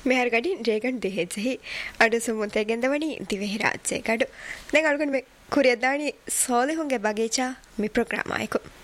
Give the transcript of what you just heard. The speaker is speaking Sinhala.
මෙහරගඩින් රේගන් දෙහෙජෙහි අඩ සුමුතේ ගෙන්දවනි දිවෙහි රාජ්‍යය ගඩු දැන් අලුගන් මේ කුරියදානි සෝලිහුන්ගේ බගීචා මි ප්‍රෝග්‍රෑම් ආයකු